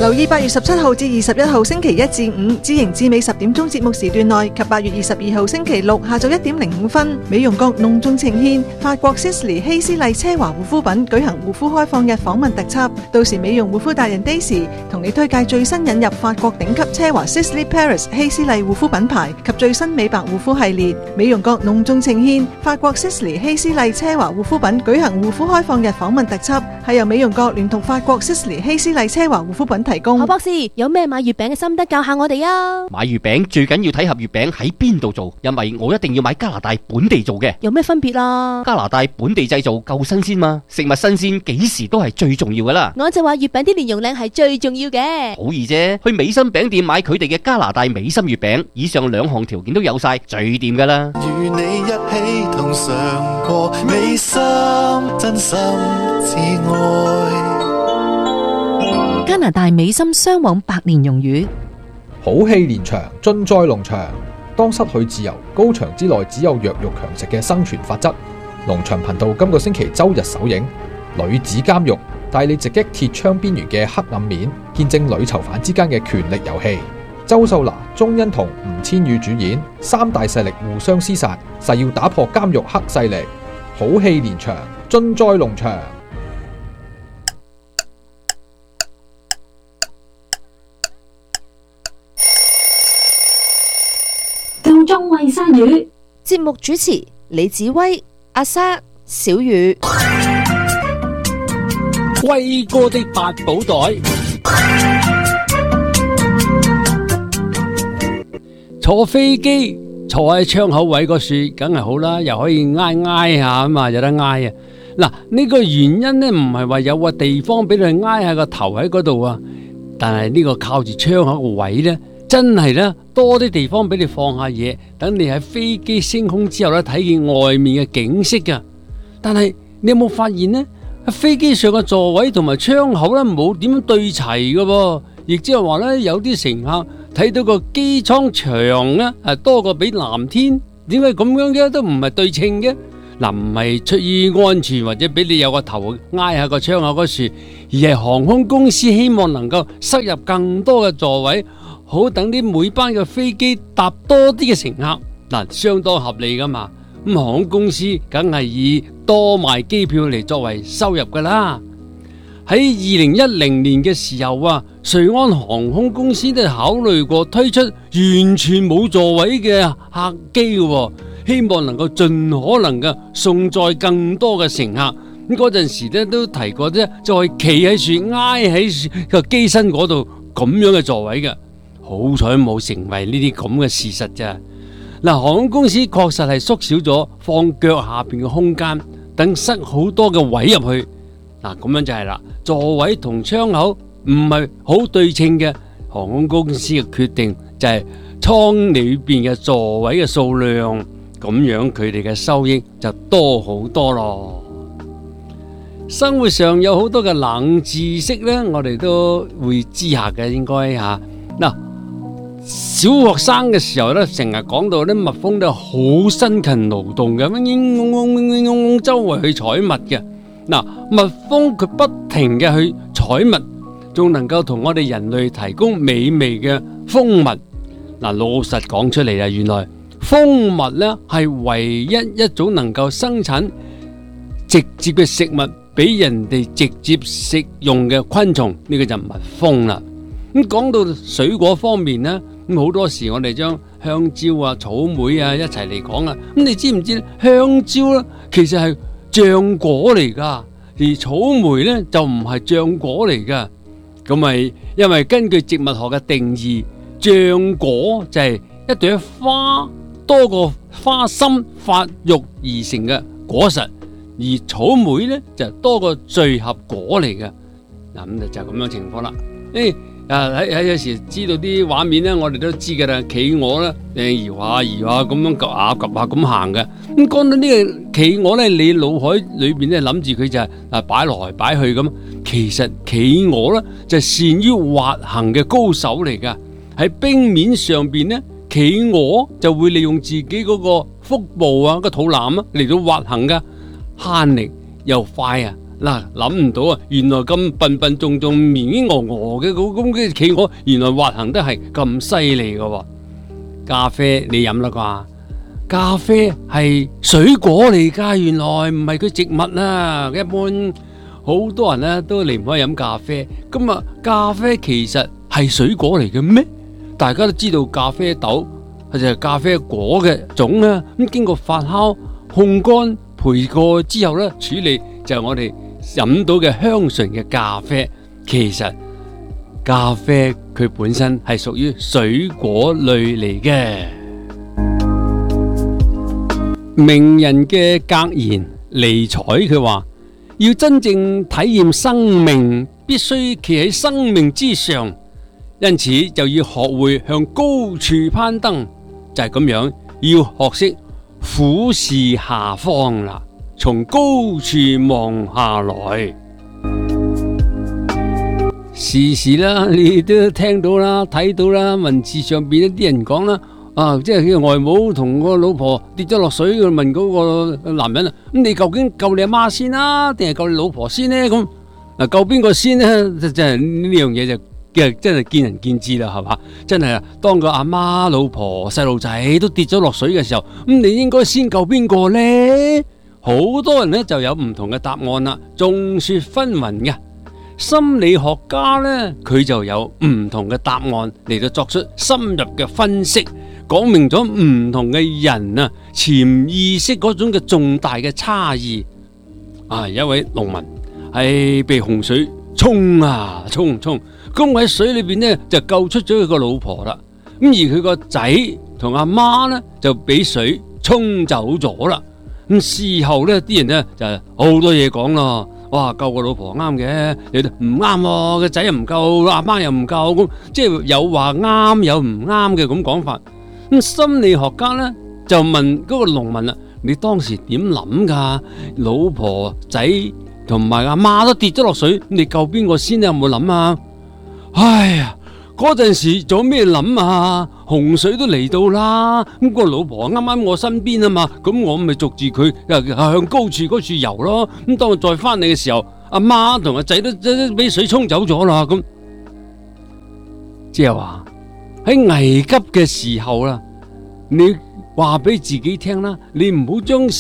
留意8月17號至21號星期一至五知型至美10點鐘節目時段內及8月22號星期六下晝1點05分，美容閣隆重呈獻法國 Sisley 希斯麗奢華護膚品舉行護膚開放日訪問特輯。到時美容護膚達人 Daisy 同你推介最新引入法國頂級奢華 Sisley Paris 希斯麗護膚品牌及最新美白護膚系列。美容閣隆重呈獻法國 Sisley 希斯麗奢華護膚品舉行護膚開放日訪問特輯，係由美容閣聯同法國 Sisley 希斯麗奢華護膚品提供。 何博士有咩買月餅嘅心得教下我哋啊？ 買月餅最緊要睇盒月餅喺邊度做，因為我一定要買加拿大本地做嘅。 有咩分別啊？ 加拿大本地製造夠新鮮嘛，食物新鮮幾時都係最重要噶啦。 我就話月餅啲蓮蓉靚係最重要嘅。 好易啫，去美心餅店買佢哋嘅加拿大美心月餅，以上2項條件都有晒，最掂噶啦。 與你一起同嘗過美心，真心至愛。 加拿大美心雙黃白蓮蓉魚， 好戲連場，盡在農場。當失去自由，高牆之內只有弱肉強食嘅生存法則。農場頻道今個星期周日首映《女子監獄》，帶你直擊鐵窗邊緣嘅黑暗面，見證女囚犯之間嘅權力遊戲。周秀娜、鐘欣桐、吳千語主演，3大勢力互相廝殺，誓要打破監獄黑勢力。好戲連場，盡在農場。 夠鐘餵鯊魚。 節目主持李子威、阿莎、小雨。 威哥的八寶袋。坐飛機坐喺窗口位個樹，梗係好啦，又可以挨下啊嘛，有得挨啊！嗱，呢個原因呢，唔係話有個地方俾你挨下個頭喺嗰度啊，但係呢個靠住窗口個位呢，真係呢，多啲地方俾你放下嘢，等你喺飛機升空之後呢，睇見外面嘅景色噶。但係你有冇發現呢？喺飛機上嘅座位同埋窗口呢，冇點樣對齊噶噃，亦即係話呢，有啲乘客睇到個機艙長呢，係多過比藍天，點解咁樣嘅？都唔係對稱嘅。嗱，唔係出於安全或者俾你有個頭挨下個窗口嗰處，而係航空公司希望能夠塞入更多嘅座位，好等啲每班嘅飛機搭多啲嘅乘客。嗱，相當合理噶嘛。咁航空公司梗係以多賣機票嚟作為收入噶啦。喺2010年嘅時候啊，瑞安航空公司都考慮過推出完全冇座位嘅客機嘅，希望能夠盡可能嘅送載更多嘅乘客。咁嗰陣時咧都提過啫，就係企喺樹挨喺個機身嗰度咁樣嘅座位嘅。好彩冇成為呢啲咁嘅事實咋。嗱，航空公司確實係縮小咗放腳下邊嘅空間，等塞好多嘅位入去。嗱，咁樣就係啦，座位同窗口唔係好對稱嘅，航空公司嘅決定就係艙裏邊嘅座位嘅數量，咁樣佢哋嘅收益就多好多咯。生活上有好多嘅冷知識呢，我哋都會知下嘅，應該吓。嗱，小學生嘅時候咧，成日講到啲蜜蜂都好辛勤勞動嘅，周圍去採蜜嘅。嗱，蜜蜂佢不停嘅去採蜜，仲能夠同我哋人類提供美味嘅蜂蜜。嗱，老實講出嚟啊，原來蜂蜜咧係唯一一種能夠生產直接嘅食物俾人哋直接食用嘅昆蟲，呢個就蜜蜂啦。咁講到水果方面呢，咁好多時我哋將香蕉啊、草莓啊一齊嚟講啊。咁你知唔知香蕉咧其實係漿果嚟噶，而草莓咧就唔係漿果嚟噶。咁咪因為根據植物學嘅定義，漿果就係一朵花多個花心發育而成嘅果實，而草莓咧就多個聚合果嚟嘅。嗱，咁就咁樣情況啦。喺有時知道啲畫面咧，我哋都知噶啦。企鵝咧，搖下搖下咁樣，夾下夾下咁行嘅。咁講到呢個企鵝咧，你腦海裏邊咧諗住佢就係擺來擺去咁。其實企鵝咧就係善於滑行嘅高手嚟噶。喺冰面上邊咧，企鵝就會利用自己嗰個腹部啊、個肚腩啊嚟到滑行噶，慳力又快啊！ 嗱，諗唔到啊，原來咁笨笨重重、面面鵝鵝嘅咁嘅企鵝，原來滑行得係咁犀利㗎。咖啡你飲啦啩？咖啡係水果嚟㗎，原來唔係佢植物啊。一般好多人咧都離唔開飲咖啡。咁啊，咖啡其實係水果嚟嘅咩？大家都知道咖啡豆就係咖啡果嘅種啦。咁經過發酵、烘乾、焙過之後咧處理，就係我哋飲到嘅香醇嘅咖啡。其實咖啡佢本身係屬於水果類嚟嘅。名人嘅格言尼采佢話：要真正體驗生命，必須企喺生命之上，因此就要學會向高處攀登，就係咁樣，要學識俯視下方啦，從高處望下來。時時啦，你都聽到啦、睇到啦，文字上邊一啲人講啦。即係佢外母同個老婆跌咗落水，佢問嗰個男人啊，咁你究竟救你阿媽先啦，定係救你老婆先呢？咁嗱，救邊個先呢？真係呢樣嘢就真係見仁見智啦，係嘛？真係啊，當個阿媽、老婆、細路仔都跌咗落水嘅時候，咁你應該先救邊個呢？好多人呢就有唔同嘅答案啦，眾說紛紜嘅。心理學家呢，佢就有唔同嘅答案嚟到作出深入嘅分析。講明咗唔同嘅人啊，潛意識嗰種嘅重大嘅差異。有一位農民係被洪水沖沖，咁喺水裏邊呢就救出咗佢個老婆啦。咁而佢個仔同阿媽呢就俾水沖走咗啦。咁事後呢啲人呢就好多嘢講咯。哇，救個老婆啱嘅，你唔啱，個仔又唔救，阿媽又唔救，咁即係有話啱有唔啱嘅咁講法。咁心理學家呢就問嗰個農民啦：你當時點諗噶？老婆仔同埋阿媽都跌咗落水，你救邊個先？你有冇諗啊？哎呀，嗰陣時做咩諗啊？洪水都嚟到啦，咁個老婆啱啱我身邊啊嘛，咁我咪捉住佢向高處嗰處游咯。咁當我再翻嚟嘅時候，阿媽同阿仔都俾水沖走咗啦。咁即係話喺危急嘅時候啦，你話俾自己聽啦，你唔好將